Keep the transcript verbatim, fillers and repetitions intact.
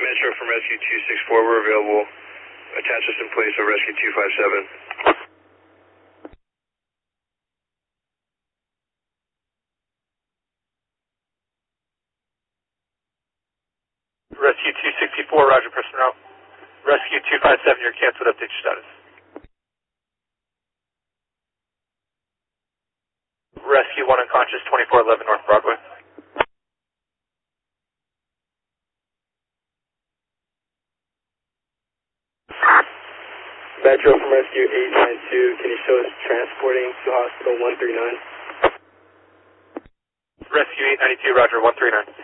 Metro from Rescue two six four, we're available. Attach us in place of Rescue two five seven. Rescue two sixty-four, roger, personnel. Rescue two five seven, you're canceled, update your status. Rescue one unconscious, twenty-four eleven North Broadway. Metro from Rescue eight nine two, can you show us transporting to Hospital one three nine? Rescue eight ninety-two, roger, one three nine.